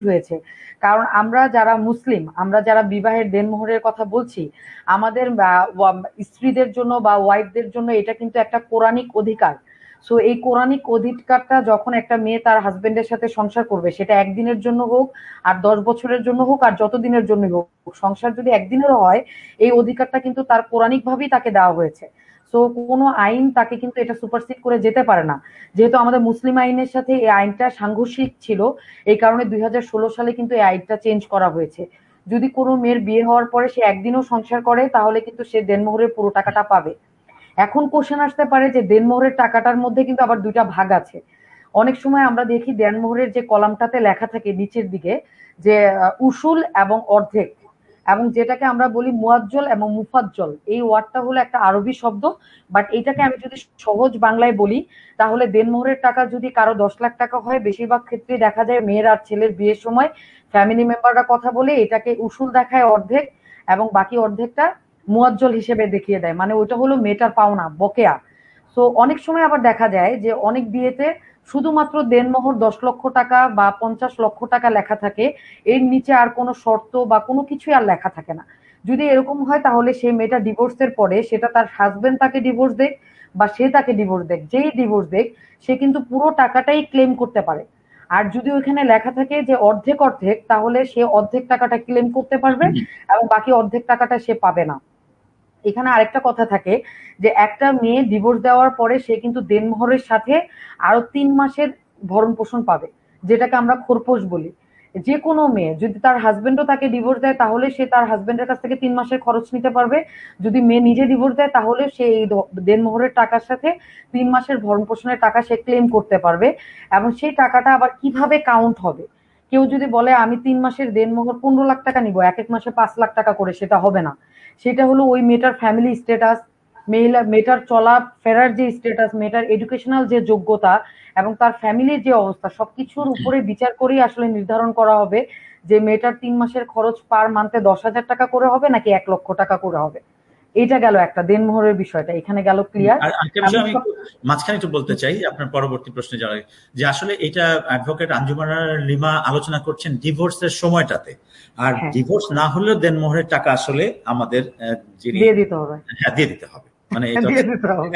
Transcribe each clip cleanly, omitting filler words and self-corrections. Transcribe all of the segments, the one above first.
হয়েছে। কারণ আমরা যারা মুসলিম, আমরা যারা বিবাহের দেনমোহরের কথা বলছি, আমাদের স্ত্রীদের জন্য বা ওয়াইফদের জন্য এটা কিন্তু একটা কোরআনিক অধিকার। সো এই কোরআনিক অধিকারটা যখন একটা মেয়ে তার হাজবেন্ডের সাথে সংসার করবে, সেটা একদিনের জন্য হোক আর 10 বছরের জন্য হোক আর যতদিনের জন্য হোক, সংসার যদি একদিনেরও হয়, এই অধিকারটা কিন্তু তার কোরআনিক ভাবেই তাকে দেওয়া হয়েছে। সো কোনো আইন তাকে কিন্তু এটা সুপারসিড করে যেতে পারে না। যেহেতু আমাদের মুসলিম আইনের সাথে এই আইনটা সাংঘর্ষিক ছিল, এই কারণে 2016 সালে কিন্তু এই আইনটা চেঞ্জ করা হয়েছে। যদি কোনো মেয়ের বিয়ে হওয়ার পরে সে একদিনও সংসার করে, তাহলে কিন্তু সে দেনমোহরের পুরো টাকাটা পাবে। এখন কোশ্চেন আসতে পারে যে দেনমোহরের টাকাটার মধ্যে কিন্তু আবার দুইটা ভাগ আছে। অনেক সময় আমরা দেখি দেনমোহরের যে কলামটাতে লেখা থাকে নিচের দিকে যে উসুল এবং অর্ধেক, এবং যেটাকে আমরা বলি মুয়াজ্জল এবং মুফাজ্জল, এই ওয়ার্ডটা হলো একটা আরবি শব্দ। বাট এটাকে আমি যদি সহজ বাংলায় বলি, তাহলে দেনমোহরের টাকা যদি কারো 10 লাখ টাকা হয়, বেশিরভাগ ক্ষেত্রে দেখা যায় মেয়ের আর ছেলের বিয়ের সময় ফ্যামিলি মেম্বাররা কথা বলে এটাকে উসুল দেখায় অর্ধেক, এবং বাকি অর্ধেকটা মুয়াজ্জল হিসেবে দেখিয়ে দেয়, মানে ওইটা হলো মেয়েটার পাওনা বকেয়া। সো অনেক সময় আবার দেখা যায় যে অনেক বিয়েতে শুধুমাত্র দেনমোহর 10 লক্ষ টাকা বা 50 লক্ষ টাকা লেখা থাকে, এর নিচে আর কোনো শর্ত বা কোনো কিছুই আর লেখা থাকে না। যদি এরকম হয়, তাহলে সেই মেয়েটা ডিভোর্সের পরে, সেটা তার হাজবেন্ড তাকে ডিভোর্স দেখ বা সে তাকে ডিভোর্স দেখ, যেই ডিভোর্স দেখ, সে কিন্তু পুরো টাকাটাই ক্লেম করতে পারে। আর যদি ওইখানে লেখা থাকে যে অর্ধেক অর্ধেক, তাহলে সে অর্ধেক টাকাটা ক্লেম করতে পারবে এবং বাকি অর্ধেক টাকাটা সে পাবে না। এখানে আরেকটা কথা থাকে যে একটা মেয়ে ডিভোর্স দেওয়ার পরে সে কিন্তু দেনমোহরের সাথে আরো 3 মাসের ভরণ পোষণ পাবে, যেটাকে আমরা খোরপোশ বলি। যে কোনো মেয়ে যদি তার হাজবেন্ডও তাকে ডিভোর্স দেয়, তাহলে সে তার হাজবেন্ডের কাছ থেকে 3 মাসের খরচ নিতে পারবে। যদি মেয়ে নিজে ডিভোর্স দেয়, তাহলে সে এই দেনমোহরের টাকার সাথে 3 মাসের ভরণ পোষণের টাকা সে ক্লেম করতে পারবে। এবং সেই টাকাটা আবার কিভাবে কাউন্ট হবে, কেউ যদি বলে আমি 3 মাসের দেনমোহর 15 লাখ টাকা নিবো, এক এক মাসে 5 লাখ টাকা করে, সেটা হবে না। সেটা হলো ওই মেয়েটার ফ্যামিলি স্ট্যাটাস, মেয়েটার চলা ফেরার যে স্ট্যাটাস, মেয়েটার এডুকেশনাল যে যোগ্যতা এবং তার ফ্যামিলির যে অবস্থা, সবকিছুর উপরে বিচার করেই আসলে নির্ধারণ করা হবে যে মেয়েটার 3 মাসের খরচ পার মান্থে 10,000 টাকা করে হবে নাকি 1 লক্ষ টাকা করে হবে। এটা গেল একটা দেনমোহরের বিষয়টা, এখানে গেল ক্লিয়ার। আর আরেকটা বিষয় আমি মাঝখানে একটু বলতে চাই আপনার পরবর্তী প্রশ্নে যাওয়ার আগে, যে আসলে এটা অ্যাডভোকেট আঞ্জুমানা লিমা আলোচনা করছেন ডিভোর্সের সময়টাতে, আর ডিভোর্স না হলেও দেনমোহরের টাকা আসলে আমাদের দিয়ে দিতে হবে। হ্যাঁ, দিয়ে দিতে হবে, মানে দিয়ে দিতে হবে।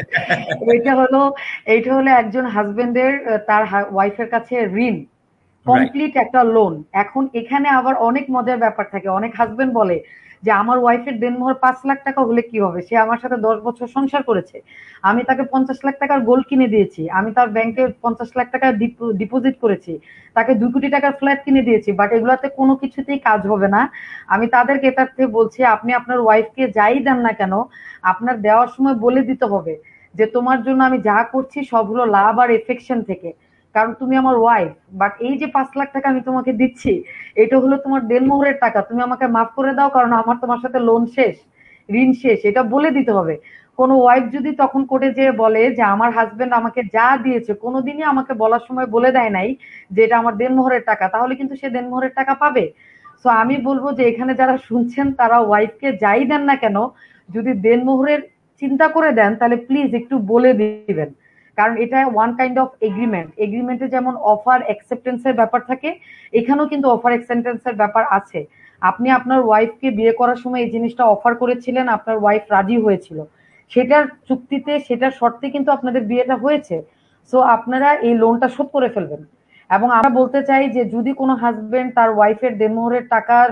এইটা হলো একজন হাজবেন্ডের তার ওয়াইফের কাছে ঋণ, কমপ্লিট একটা লোন। এখন এখানে আবার অনেক মজার ব্যাপার থাকে। অনেক হাজবেন্ড বলে যে আমার ওয়াইফের দেনমোহর 5 লাখ টাকা হলে কি হবে, সে আমার সাথে 10 বছর সংসার করেছে, আমি তাকে 50 লাখ টাকার গোল্ড কিনে দিয়েছি, আমি তার ব্যাংকে 50 লাখ টাকা ডিপোজিট করেছি, তাকে 2 কোটি টাকার ফ্ল্যাট কিনে দিয়েছি, বাট এগুলাতে কোনো কিছুতেই কাজ হবে না। আমি তাদেরকে এটার থেকে বলছি, আপনি আপনার ওয়াইফকে যাই দেন না কেন, আপনার দেওয়ার সময় বলে দিতে হবে যে তোমার জন্য আমি যা করছি সব হলো লাভ আর এফেকশন থেকে, কারণ তুমি আমার ওয়াইফ। বাট এই যে 5 লাখ টাকা আমি তোমাকে দিচ্ছি, এটা হলো তোমার দেনমোহরের টাকা, তুমি আমাকে মাফ করে দাও, কারণ আমার তোমার সাথে লোন শেষ, ঋণ শেষ, এটা বলে দিতে হবে। কোনো ওয়াইফ যদি তখন কোর্টে যেয়ে বলে যে আমার হাজবেন্ড আমাকে যা দিয়েছে কোনোদিনই আমাকে বলার সময় বলে দেয় নাই যে এটা আমার দেনমোহরের টাকা, তাহলে কিন্তু সে দেনমোহরের টাকা পাবে। সো আমি বলবো যে এখানে যারা শুনছেন তারা ওয়াইফকে যাই দেন না কেন, যদি দেনমোহরের চিন্তা করে দেন, তাহলে প্লিজ একটু বলে দিবেন। কারণ এটা ওয়ান কাইন্ড অফ এগ্রিমেন্ট, এগ্রিমেন্টে যেমন অফার অ্যাকসেপ্টেন্সের ব্যাপার থাকে, এখানেও কিন্তু অফার অ্যাকসেপ্টেন্সের ব্যাপার আছে। আপনি আপনার ওয়াইফকে বিয়ে করার সময় এই জিনিসটা অফার করেছিলেন, আপনার ওয়াইফ রাজি হয়েছিল, সেটার চুক্তিতে সেটার শর্তে কিন্তু আপনাদের বিয়েটা হয়েছে। সো আপনারা এই লোনটা শোধ করে ফেলবেন। এবং আমরা বলতে চাই যে যদি কোনো হাজবেন্ড তার ওয়াইফের দেনমোহরের টাকার,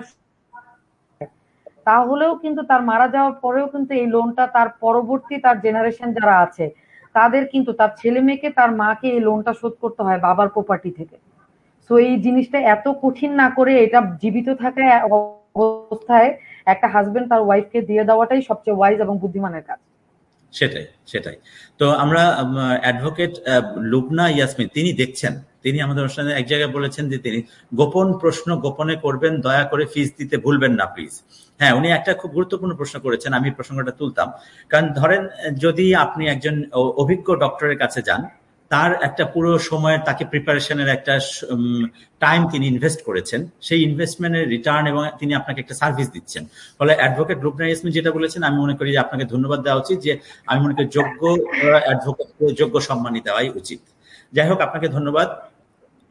তাহলেও কিন্তু তার মারা যাওয়ার পরেও কিন্তু এই লোনটা তার পরবর্তী তার জেনারেশন যারা আছে তাদের কিন্তু, তার ছেলে মেয়েকে, তার মাকে এই লোনটা শোধ করতে হয় বাবার প্রপার্টি থেকে। সো এই জিনিসটা এত কঠিন না করে এটা জীবিত থাকা অবস্থায় একটা হাজবেন্ড তার ওয়াইফকে দিয়ে দেওয়াটাই সবচেয়ে ওয়াইজ এবং বুদ্ধিমানের কাজ। সেটাই। তো আমরা অ্যাডভোকেট লুবনা ইয়াসমিন, তিনি দেখছেন, তিনি আমাদের অনুষ্ঠানে এক জায়গায় বলেছেন যে তিনি গোপন প্রশ্ন গোপনে করবেন, দয়া করে ফিস দিতে ভুলবেন না প্লিজ। হ্যাঁ, উনি একটা খুব গুরুত্বপূর্ণ প্রশ্ন করেছেন, আমি প্রসঙ্গটা তুলতাম। কারণ ধরেন যদি আপনি একজন অভিজ্ঞ ডক্টরের কাছে যান, তার একটা পুরো সময়ের, তাকে প্রিপারেশনের একটা টাইম তিনি ইনভেস্ট করেছেন, সেই ইনভেস্টমেন্টের রিটার্ন, এবং তিনি আপনাকে একটা সার্ভিস দিচ্ছেন। ফলে অ্যাডভোকেট লুবনা ইয়াসমিন যেটা বলেছেন, আমি মনে করি যে আপনাকে ধন্যবাদ দেওয়া উচিত, যে আমি মনে করি যোগ্য অ্যাডভোকেটকে যোগ্য সম্মানই দেওয়াই উচিত। যাই হোক, আপনাকে ধন্যবাদ।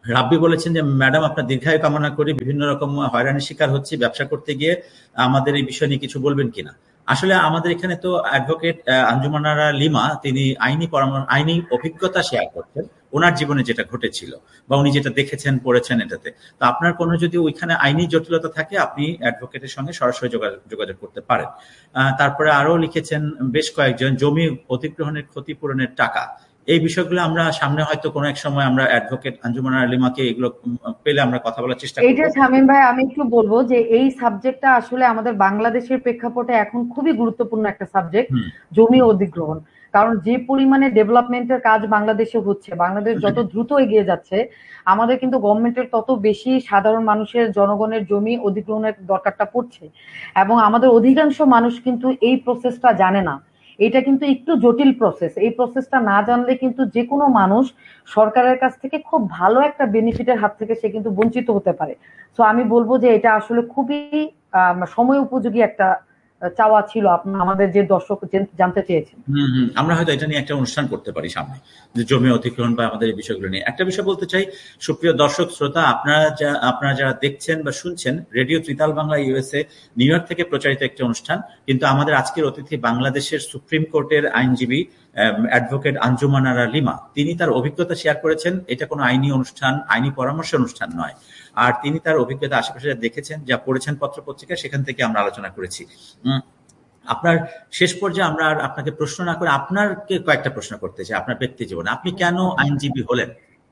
রাব্বি বলেছেন যে ম্যাডাম আপনার দীর্ঘায়ু কামনা করি, বিভিন্ন রকম হয়রানির শিকার হচ্ছি ব্যবসা করতে গিয়ে, আমাদের এই বিষয় নিয়ে কিছু বলবেন কিনা। আসলে আমাদের এখানে তো অ্যাডভোকেট আঞ্জুমানারা লিমা তিনি আইনি অভিজ্ঞতা শেয়ার করছেন, ওনার জীবনে যেটা ঘটেছিল বা উনি যেটা দেখেছেন পড়েছেন এটাতে। তো আপনার কোনো যদি ওইখানে আইনি জটিলতা থাকে আপনি অ্যাডভোকেটের সঙ্গে সরাসরি যোগাযোগ করতে পারেন। তারপরে আরো লিখেছেন বেশ কয়েকজন, জমি অধিগ্রহণের ক্ষতিপূরণের টাকা, এই বিষয়গুলো আমরা সামনে হয়তো কোনো এক সময় আমরা অ্যাডভোকেট আঞ্জুমান আলিমাকে এগুলো পেলে আমরা কথা বলার চেষ্টা এইটা করব। শামীম ভাই আমি একটু বলবো যে এই সাবজেক্টটা আসলে আমাদের বাংলাদেশের প্রেক্ষাপটে এখন খুবই গুরুত্বপূর্ণ একটা সাবজেক্ট, হুম। জমি অধিগ্রহণ। কারণ যে পরিমাণে ডেভেলপমেন্টের কাজ বাংলাদেশে হচ্ছে, বাংলাদেশ যত দ্রুত এগিয়ে যাচ্ছে, আমাদের কিন্তু গভর্নমেন্টের তত বেশি সাধারণ মানুষের জনগণের জমি অধিগ্রহণের দরকারটা পড়ছে। এবং আমাদের অধিকাংশ মানুষ কিন্তু এই প্রসেসটা জানে না। এটা কিন্তু একটু জটিল প্রসেস। এই প্রসেসটা না জানলে কিন্তু যে কোনো মানুষ সরকারের কাছ থেকে খুব ভালো একটা বেনিফিটের হাত থেকে সে কিন্তু বঞ্চিত হতে পারে। তো আমি বলবো যে এটা আসলে খুবই সময় উপযোগী একটা চাওয়া ছিল আমাদের যে দর্শক জানতে চেয়েছেন। হম হম, আমরা হয়তো এটা নিয়ে একটা অনুষ্ঠান করতে পারি সামনে, যে জমি অধিগ্রহণ বা আমাদের এই বিষয়গুলো নিয়ে। একটা বিষয় বলতে চাই, সুপ্রিয় দর্শক শ্রোতা, আপনারা যারা দেখছেন বা শুনছেন, radio tritaal Bangla USA new York থেকে প্রচারিত একটি অনুষ্ঠান, কিন্তু আমাদের আজকের অতিথি বাংলাদেশের সুপ্রিম কোর্টের আইনজীবী অ্যাডভোকেট আঞ্জুমান আরা লিমা। তিনি তার অভিজ্ঞতা শেয়ার করেছেন, এটা কোনো আইনি অনুষ্ঠান, আইনি পরামর্শ অনুষ্ঠান নয়। আর তিনি তার অভিজ্ঞতা আশেপাশে যা দেখেছেন, যা পড়েছেন পত্র পত্রিকা, সেখান থেকে আমরা আলোচনা করেছি। আপনার শেষ পর্যায়ে আমরা আর আপনাকে প্রশ্ন না করে আপনাকে কয়েকটা প্রশ্ন করতে চাই আপনার ব্যক্তি জীবনে। আপনি কেন আইনজীবী হলেন?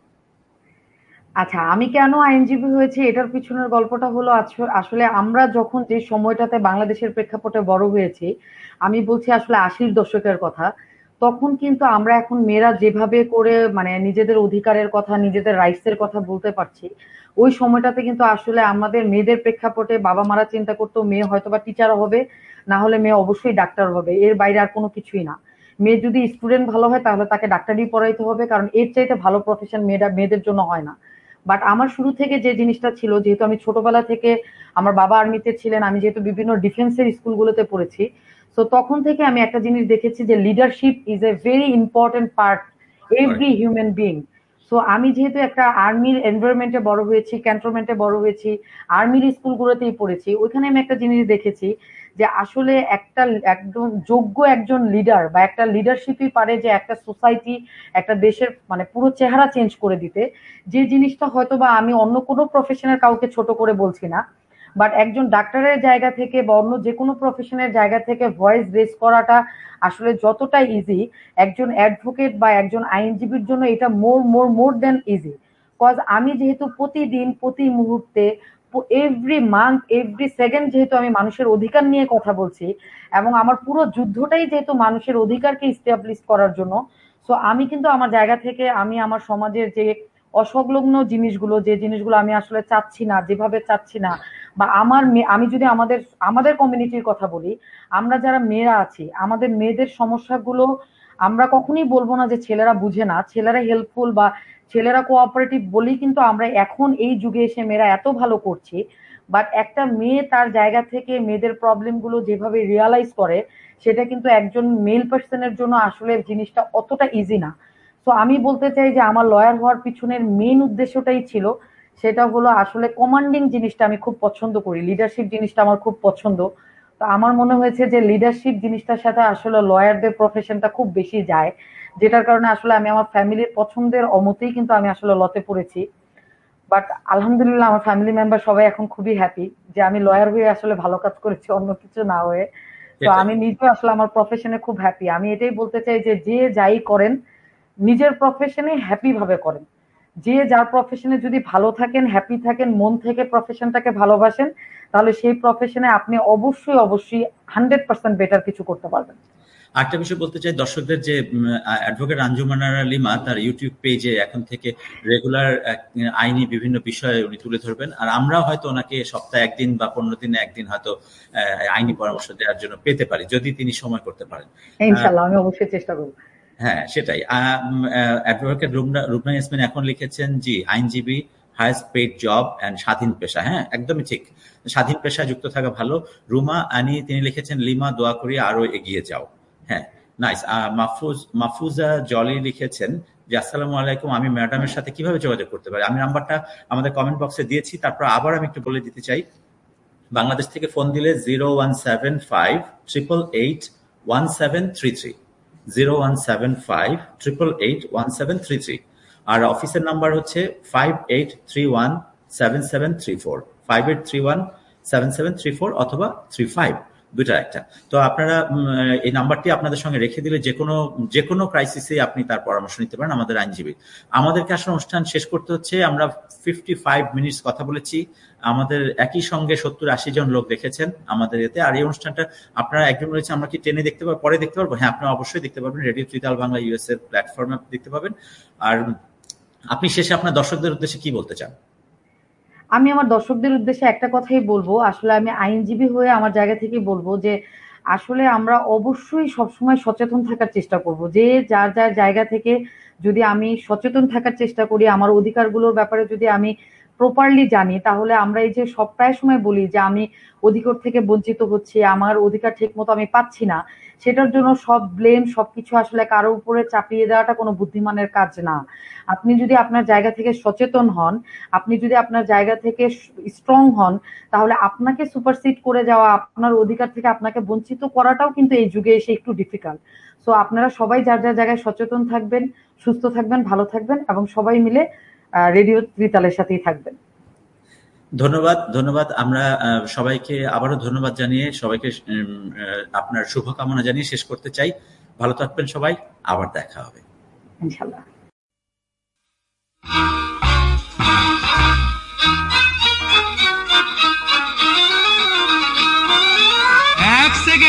আচ্ছা, আমি কেন আইনজীবী হয়েছি এটার পিছনের গল্পটা হলো আসলে আমরা যখন যে সময়টাতে বাংলাদেশের প্রেক্ষাপটে বড় হয়েছি, আমি বলছি আসলে ৮০-র দশকের কথা। তখন কিন্তু আমরা এখন মেয়েরা যেভাবে করে মানে নিজেদের অধিকারের কথা, নিজেদের রাইটস এর কথা বলতে পারছি, ওই সময়টাতে কিন্তু আসলে আমাদের মেয়েদের প্রেক্ষাপটে বাবা মারা চিন্তা করতো মেয়ে হয়তোবা টিচার হবে, না হলে মেয়ে অবশ্যই ডাক্তার হবে, এর বাইরে আর কোনো কিছুই না। মেয়ে যদি স্টুডেন্ট ভালো হয় তাহলে তাকে ডাক্তারি পড়াইতে হবে, কারণ এর চাইতে ভালো প্রফেশন মেয়েদের জন্য হয় না। বাট আমার শুরু থেকে যে জিনিসটা ছিল, যেহেতু আমি ছোটবেলা থেকে আমার বাবা আর্মিতে ছিলেন, আমি যেহেতু বিভিন্ন ডিফেন্সের স্কুলগুলোতে পড়েছি, তো তখন থেকে আমি একটা জিনিস দেখেছি যে leadership is a very important part every human being. So আমি যেহেতু একটা আর্মির এনভায়রনমেন্টে বড় হয়েছি, ক্যান্টনমেন্টে বড় হয়েছি, আর্মির স্কুলগুলোতেই পড়েছি, ওইখানে আমি একটা জিনিস দেখেছি যে আসলে একটা একদম যোগ্য একজন লিডার বা একটা লিডারশিপই পারে যে একটা সোসাইটি, একটা দেশের মানে পুরো চেহারা চেঞ্জ করে দিতে। যে জিনিসটা হয়তো বা আমি অন্য কোনো প্রফেশনের কাউকে ছোট করে বলছি না, বাট একজন ডাক্তারের জায়গা থেকে বা অন্য যে কোনো প্রফেশনের জায়গা থেকে ভয়েস রেজ করাটা আসলে যতটা ইজি, একজন অ্যাডভোকেট বা একজন আইনজীবীর জন্য এটা মোর দেন ইজি। কজ আমি যেহেতু প্রতিদিন প্রতি মুহূর্তে এভরি মান্থ এভরি সেকেন্ড যেহেতু আমি মানুষের অধিকার নিয়ে কথা বলছি, এবং আমার পুরো যুদ্ধটাই যেহেতু মানুষের অধিকারকে ইস্টাবলিশ করার জন্য, সো আমি কিন্তু আমার জায়গা থেকে আমি আমার সমাজের যে অসংলগ্ন জিনিসগুলো, যে জিনিসগুলো আমি আসলে চাচ্ছি না, যেভাবে চাচ্ছি না, বা আমি যদি আমাদের আমাদের কমিউনিটির কথা বলি, আমরা যারা মেয়েরা আছি আমাদের মেয়েদের সমস্যাগুলো আমরা কখনোই বলবো না যে ছেলেরা বুঝে না, ছেলেরা হেল্পফুল বা ছেলেরা কোঅপারেটিভ বলেই কিন্তু আমরা এখন এই যুগে এসে মেয়েরা এত ভালো করছি। বাট একটা মেয়ে তার জায়গা থেকে মেয়েদের প্রবলেম গুলো যেভাবে রিয়ালাইজ করে, সেটা কিন্তু একজন মেল পার্সনের জন্য আসলে জিনিসটা অতটা ইজি না। তো আমি বলতে চাই যে আমার লয়ার হওয়ার পিছনের মেইন উদ্দেশ্যটাই ছিল, সেটা হলো আসলে কমান্ডিং জিনিসটা আমি খুব পছন্দ করি, লিডারশিপ জিনিসটা আমার খুব পছন্দ। তো আমার মনে হয়েছে যে লিডারশিপ জিনিসটার সাথে আসলে লয়ারদের প্রফেশনটা খুব বেশি যায়, যেটার কারণে আসলে আমি আমার ফ্যামিলির পছন্দের অমতেই কিন্তু আমি আসলে লতে পড়েছি। বাট আলহামদুলিল্লাহ আমার ফ্যামিলি মেম্বার সবাই এখন খুবই হ্যাপি যে আমি লয়ার হয়ে আসলে ভালো কাজ করেছি, অন্য কিছু না হয়ে। তো সেটাই। আমি নিজেও আসলে আমার প্রফেশনে খুব হ্যাপি। আমি এটাই বলতে চাই যে যে যাই করেন নিজের প্রফেশনে হ্যাপি ভাবে করেন। যে যার প্রফেশনে যদি ভালো থাকেন, হ্যাপি থাকেন, মন থেকে প্রফেশনটাকে ভালোবাসেন, তাহলে সেই প্রফেশনে আপনি অবশ্যই অবশ্যই 100% বেটার কিছু করতে পারবেন। আরেকটা বিষয় বলতে চাই দর্শকদের, যে অ্যাডভোকেট আঞ্জুমান আরা লিমা তার ইউটিউব পেজে এখন থেকে রেগুলার আইনি বিভিন্ন বিষয়ে উনি তুলে ধরবেন। আর আমরা হয়তো ওনাকে সপ্তাহে একদিন বা 15 দিনে একদিন হয়তো আইনি পরামর্শ দেওয়ার জন্য পেতে পারি, যদি তিনি সময় করতে পারেন। ইনশাল্লাহ আমি অবশ্যই চেষ্টা করবো। হ্যাঁ, সেটাই। অ্যাডভোকেট রুবনা ইয়াসমিন এখন লিখেছেন, জি আইনজীবী, হাইয়েস্ট পেইড জব অ্যান্ড স্বাধীন পেশা। হ্যাঁ, একদমই ঠিক, স্বাধীন পেশায় যুক্ত থাকা ভালো। রুমা আনি তিনি লিখেছেন, লিমা দোয়া করি আরো এগিয়ে যাও। হ্যাঁ, নাইস। মাহফুজা জলি লিখেছেন যে আসসালামু আলাইকুম, আমি ম্যাডামের সাথে কিভাবে যোগাযোগ করতে পারি? আমি নাম্বারটা আমাদের কমেন্ট বক্সে দিয়েছি, তারপর আবার আমি একটু বলে দিতে চাই। বাংলাদেশ থেকে ফোন দিলে 0175881733, 0175881733। আর অফিসের নাম্বার হচ্ছে 58317734, 58317734 অথবা 35, দুইটার একটা। তো আপনারা এই নাম্বারটি আপনাদের সঙ্গে রেখে দিলে যে কোনো ক্রাইসিসে আপনি তার পরামর্শ নিতে পারেন, আমাদের আইনজীবী। আমাদেরকে আসলে অনুষ্ঠান শেষ করতে হচ্ছে। আমরা 55 মিনিটস কথা বলেছি। আমাদের একই সঙ্গে 70-80 জন লোক দেখেছেন আমাদের এতে। আর এই অনুষ্ঠানটা আপনারা একজন বলেছেন আমরা কি টেনে দেখতে পারবো, পরে দেখতে পারবো? হ্যাঁ, আপনারা অবশ্যই দেখতে পারবেন, রেডিও ত্রিতাল বাংলা ইউএস এর প্ল্যাটফর্মে দেখতে পাবেন। আর আপনি শেষে আপনার দর্শকদের উদ্দেশ্যে কি বলতে চান? আমি আমার দর্শকদের উদ্দেশ্যে একটা কথাই বলবো, আসলে আমি আইনজীবী হয়ে আমার জায়গা থেকে বলবো যে আসলে আমরা অবশ্যই সবসময় সচেতন থাকার চেষ্টা করব, যে যার যার জায়গা থেকে যদি আমি সচেতন থাকার চেষ্টা করি, আমার অধিকারগুলোর ব্যাপারে যদি আমি প্রপারলি জানি, তাহলে আমরা এই যে সব প্রায় সময় বলি যে আমি অধিকার থেকে বঞ্চিত হচ্ছি, আমার অধিকার ঠিক মতো আমি পাচ্ছি না, সেটার জন্য সব ব্লেম সবকিছু আসলে কারো উপরে চাপিয়ে দেওয়াটা কোনো বুদ্ধিমানের কাজ না। আপনি যদি আপনার জায়গা থেকে সচেতন হন, আপনি যদি আপনার জায়গা থেকে স্ট্রং হন, তাহলে আপনাকে সুপারসিড করে যাওয়া, আপনার অধিকার থেকে আপনাকে বঞ্চিত করাটাও কিন্তু এই যুগে এসে একটু ডিফিকাল্ট। সো আপনারা সবাই যার যার জায়গায় সচেতন থাকবেন, সুস্থ থাকবেন, ভালো থাকবেন এবং সবাই মিলে রেডিও ত্রিতালের সাথেই থাকবেন। ধন্যবাদ, ধন্যবাদ। আমরা সবাইকে আবারও ধন্যবাদ জানিয়ে সবাইকে আপনার শুভকামনা জানিয়ে শেষ করতে চাই। ভালো থাকবেন সবাই, আবার দেখা হবে ইনশাল্লাহ।